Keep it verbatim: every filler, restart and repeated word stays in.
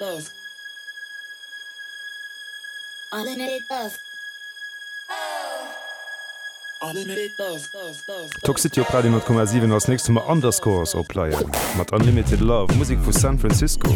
buzz. Unlimited buzz. Unlimited buzz, buzz, buzz. Toxicity op Radio null Komma sieben als nächstes Mal Underscores opleiien. Mat Unlimited Love, Musik vu San Francisco.